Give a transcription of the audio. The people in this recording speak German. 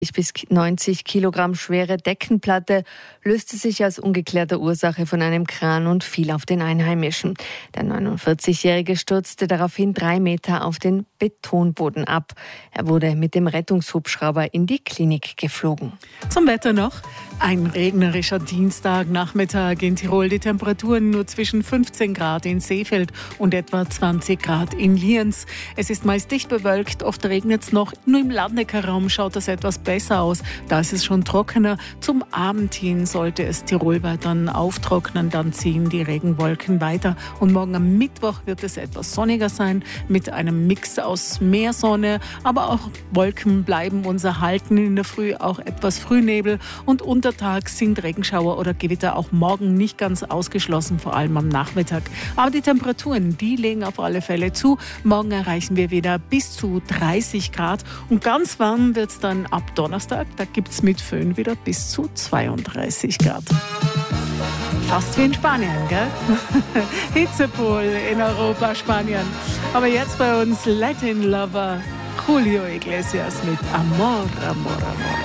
bis 90 Kilogramm schwere Deckenplatte löste sich aus ungeklärter Ursache von einem Kran und fiel auf den Einheimischen. Der 49-Jährige stürzte daraufhin 3 Meter auf den Betonboden ab. Er wurde mit dem Rettungshubschrauber in die Klinik geflogen. Zum Wetter noch. Ein regnerischer Dienstagnachmittag in Tirol. Die Temperaturen nur zwischen 15 Grad in Seefeld und etwa 20 Grad in Lienz. Es ist meist dicht bewölkt, oft regnet es noch. Nur im Landneckar-Raum schaut das etwas besser aus. Da ist es schon trockener. Zum Abend hin sollte es tirolweit dann auftrocknen. Dann ziehen die Regenwolken weiter. Und morgen am Mittwoch wird es etwas sonniger sein mit einem Mix aus mehr Sonne. Aber auch Wolken bleiben uns erhalten. In der Früh auch etwas Frühnebel. Und untertags sind Regenschauer oder Gewitter auch morgen nicht ganz ausgeschlossen, vor allem am Nachmittag. Aber die Temperaturen, die legen auf alle Fälle zu. Morgen erreichen wir wieder bis zu 30 Grad. Und ganz warm wird es dann ab Donnerstag. Da gibt es mit Föhn wieder bis zu 32 Grad. Fast wie in Spanien, gell? Hitzepol in Europa, Spanien. Aber jetzt bei uns Latin Lover Julio Iglesias mit Amor, Amor, Amor.